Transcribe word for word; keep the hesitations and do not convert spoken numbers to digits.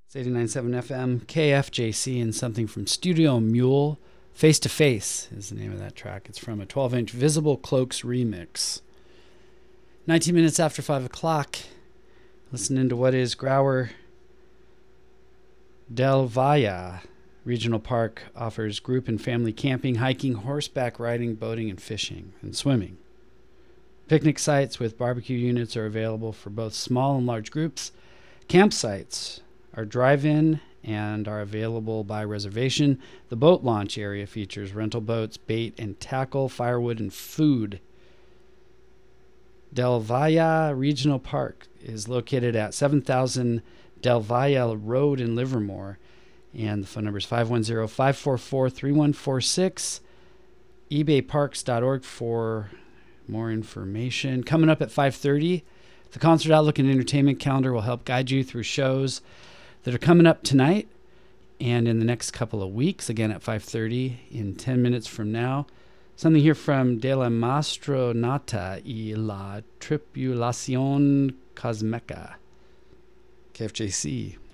It's eighty-nine point seven F M, K F J C, and something from Studio Mule. Face to Face is the name of that track. It's from a twelve-inch Visible Cloaks remix. nineteen minutes after five o'clock. Listening to what is Grauer del Valle Regional Park offers group and family camping, hiking, horseback riding, boating, and fishing, and swimming. Picnic sites with barbecue units are available for both small and large groups. Campsites are drive-in and are available by reservation. The boat launch area features rental boats, bait and tackle, firewood, and food. Del Valle Regional Park is located at seven thousand Del Valle Road in Livermore. And the phone number is five one zero, five four four, three one four six. ebay parks dot org for more information. Coming up at five thirty, the Concert Outlook and Entertainment Calendar will help guide you through shows that are coming up tonight and in the next couple of weeks. Again at five thirty in ten minutes from now. Something here from De la Mastronata y la Tripulación Cosmeca. K F J C.